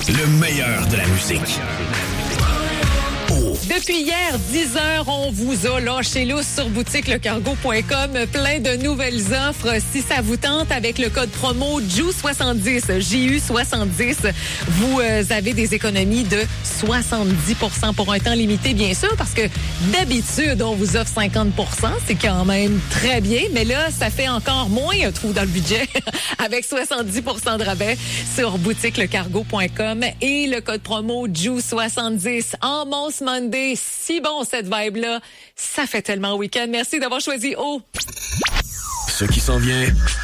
Le meilleur de la musique. Depuis hier, 10h, on vous a lâché lousse sur boutiquelecargo.com. Plein de nouvelles offres. Si ça vous tente, avec le code promo JU70, JU70, vous avez des économies de 70% pour un temps limité, bien sûr, parce que d'habitude, on vous offre 50%. C'est quand même très bien, mais là, ça fait encore moins un trou dans le budget avec 70% de rabais sur boutiquelecargo.com et le code promo JU70 en Mons Monday. Si bon, cette vibe-là, ça fait tellement week-end. Merci d'avoir choisi O. Ce qui s'en vient...